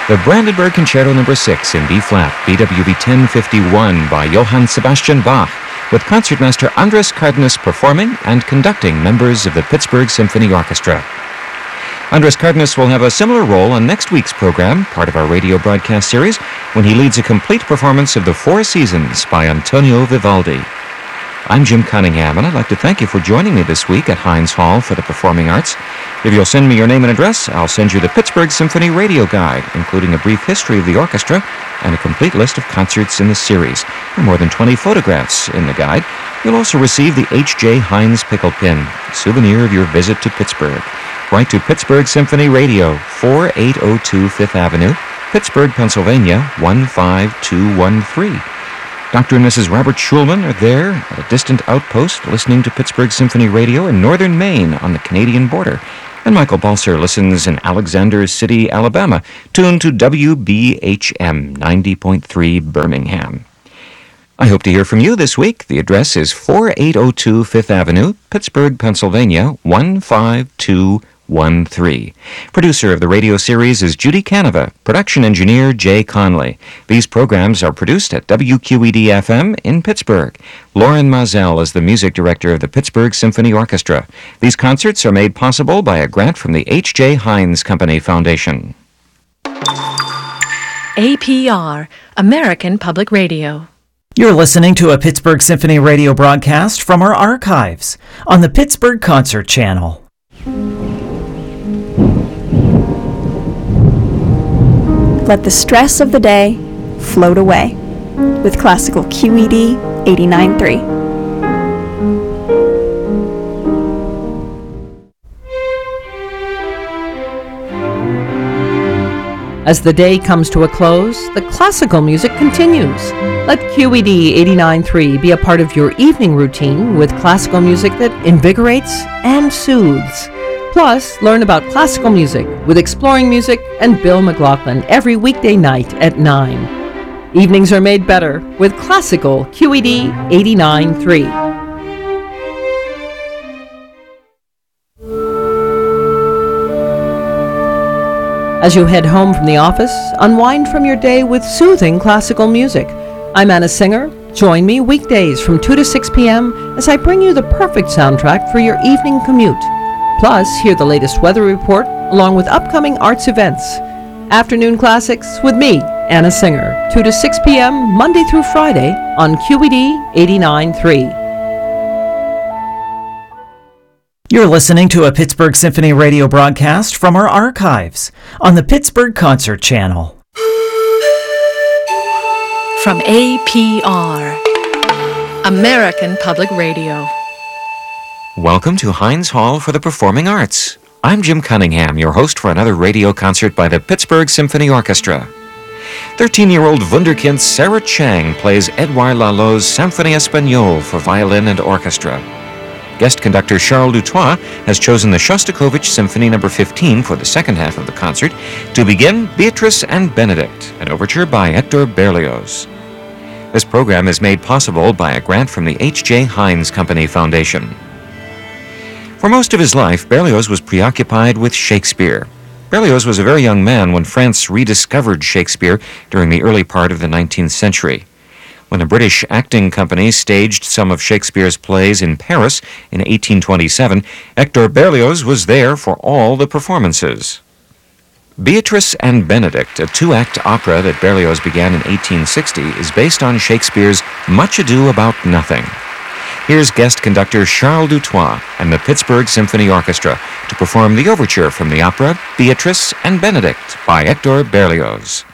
The Brandenburg Concerto No. 6 in B-flat, BWV 1051 by Johann Sebastian Bach, with concertmaster Andres Cardenas performing and conducting members of the Pittsburgh Symphony Orchestra. Andres Cardenas will have a similar role on next week's program, part of our radio broadcast series, when he leads a complete performance of The Four Seasons by Antonio Vivaldi. I'm Jim Cunningham, and I'd like to thank you for joining me this week at Heinz Hall for the Performing Arts. If you'll send me your name and address, I'll send you the Pittsburgh Symphony Radio Guide, including a brief history of the orchestra and a complete list of concerts in the series. There are more than 20 photographs in the guide. You'll also receive the H.J. Heinz Pickle Pin, a souvenir of your visit to Pittsburgh. Write to Pittsburgh Symphony Radio, 4802 Fifth Avenue, Pittsburgh, Pennsylvania, 15213. Dr. and Mrs. Robert Schulman are there at a distant outpost listening to Pittsburgh Symphony Radio in northern Maine on the Canadian border. And Michael Balser listens in Alexander City, Alabama, tuned to WBHM 90.3 Birmingham. I hope to hear from you this week. The address is 4802 Fifth Avenue, Pittsburgh, Pennsylvania, 15213. Producer of the radio series is Judy Canova. Production engineer Jay Conley. These programs are produced at WQED-FM in Pittsburgh. Lauren Mazel is the music director of the Pittsburgh Symphony Orchestra. These concerts are made possible by a grant from the H.J. Heinz Company Foundation. APR, American Public Radio. You're listening to a Pittsburgh Symphony Radio broadcast from our archives on the Pittsburgh Concert Channel. Let the stress of the day float away with classical QED 89.3. As the day comes to a close, the classical music continues. Let QED 89.3 be a part of your evening routine with classical music that invigorates and soothes. Plus, learn about classical music with Exploring Music and Bill McLaughlin every weekday night at 9. Evenings are made better with classical QED 89.3. As you head home from the office, unwind from your day with soothing classical music. I'm Anna Singer. Join me weekdays from 2 to 6 p.m. as I bring you the perfect soundtrack for your evening commute. Plus, hear the latest weather report along with upcoming arts events. Afternoon Classics with me, Anna Singer, 2 to 6 p.m. Monday through Friday on QED 89.3. You're listening to a Pittsburgh Symphony Radio broadcast from our archives on the Pittsburgh Concert Channel. From APR, American Public Radio. Welcome to Heinz Hall for the Performing Arts. I'm Jim Cunningham, your host for another radio concert by the Pittsburgh Symphony Orchestra. 13-year-old wunderkind Sarah Chang plays Edouard Lalot's Symphonie Espagnole for violin and orchestra. Guest conductor Charles Dutoit has chosen the Shostakovich Symphony No. 15 for the second half of the concert. To begin, Beatrice and Benedict, an overture by Hector Berlioz. This program is made possible by a grant from the H.J. Heinz Company Foundation. For most of his life, Berlioz was preoccupied with Shakespeare. Berlioz was a very young man when France rediscovered Shakespeare during the early part of the 19th century. When the British Acting Company staged some of Shakespeare's plays in Paris in 1827, Hector Berlioz was there for all the performances. Beatrice and Benedict, a two-act opera that Berlioz began in 1860, is based on Shakespeare's Much Ado About Nothing. Here's guest conductor Charles Dutoit and the Pittsburgh Symphony Orchestra to perform the overture from the opera Beatrice and Benedict by Hector Berlioz.